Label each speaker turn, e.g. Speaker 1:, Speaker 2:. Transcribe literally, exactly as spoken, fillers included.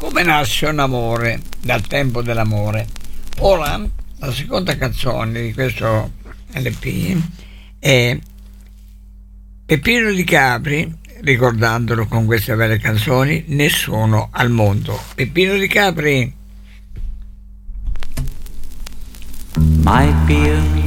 Speaker 1: Come nasce un amore dal tempo dell'amore. Ora la seconda canzone di questo L P è Peppino Di Capri, ricordandolo con queste belle canzoni, Nessuno al mondo. Peppino Di Capri.
Speaker 2: Might be a